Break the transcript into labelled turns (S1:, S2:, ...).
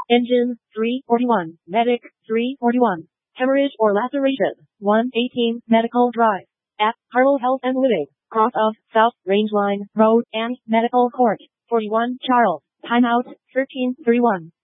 S1: Engine, 341. Medic, 341. Hemorrhage or laceration, 118. Medical Drive. At Harlow Health and Living, cross of South Rangeline Road and Medical Court, 41 Charles. Timeout, 13:31.